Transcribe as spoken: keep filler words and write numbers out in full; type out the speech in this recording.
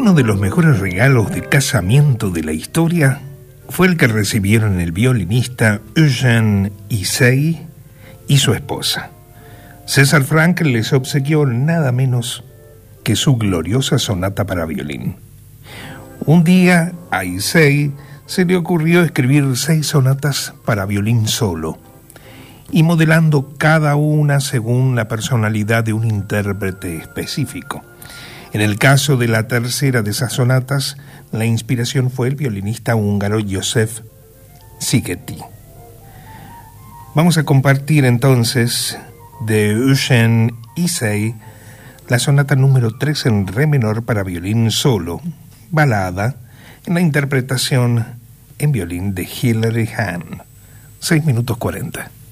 Uno de los mejores regalos de casamiento de la historia fue el que recibieron el violinista Eugène Ysaÿe y su esposa. César Franck les obsequió nada menos que su gloriosa sonata para violín. Un día a Ysaÿe se le ocurrió escribir seis sonatas para violín solo, y modelando cada una según la personalidad de un intérprete específico. En el caso de la tercera de esas sonatas, la inspiración fue el violinista húngaro József Szigeti. Vamos a compartir entonces de Eugène Ysaÿe la sonata número tres en re menor para violín solo, balada, en la interpretación en violín de Hilary Hahn. seis minutos cuarenta.